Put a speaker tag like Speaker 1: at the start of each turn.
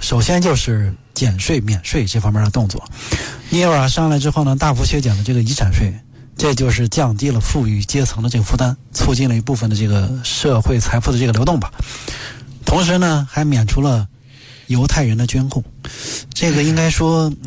Speaker 1: 首先就是减税免税这方面的动作。尼尔上来之后呢，大幅削减了这个遗产税，这就是降低了富裕阶层的这个负担，促进了一部分的这个社会财富的这个流动吧。同时呢，还免除了犹太人的捐贡。这个应该说